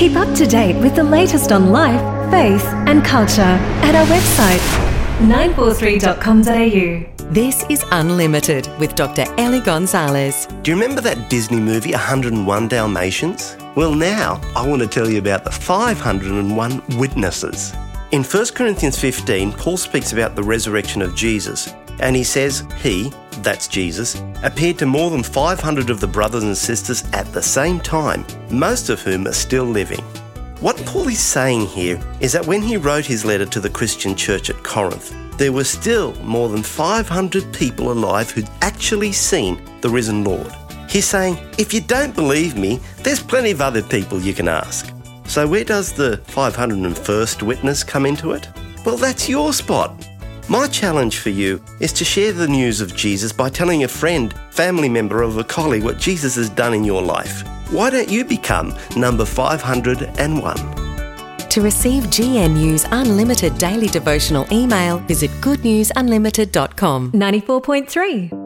Keep up to date with the latest on life, faith and culture at our website 943.com.au. This is Unlimited with Dr. Ellie Gonzalez. Do you remember that Disney movie 101 Dalmatians? Well, now I want to tell you about the 501 witnesses. In 1 Corinthians 15, Paul speaks about the resurrection of Jesus, and he says he, that's Jesus, appeared to more than 500 of the brothers and sisters at the same time, most of whom are still living. What Paul is saying here is that when he wrote his letter to the Christian church at Corinth, there were still more than 500 people alive who'd actually seen the risen Lord. He's saying, if you don't believe me, there's plenty of other people you can ask. So where does the 501st witness come into it? Well, that's your spot. My challenge for you is to share the news of Jesus by telling a friend, family member, or a colleague what Jesus has done in your life. Why don't you become number 501? To receive GNU's Unlimited daily devotional email, visit goodnewsunlimited.com. 94.3